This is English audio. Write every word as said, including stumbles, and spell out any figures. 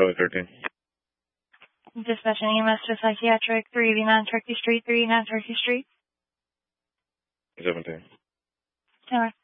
Charlie thirteen. Dispatching E M S to Psychiatric, three eighty-nine Turkey Street, three eighty-nine Turkey Street. seventeen. All right.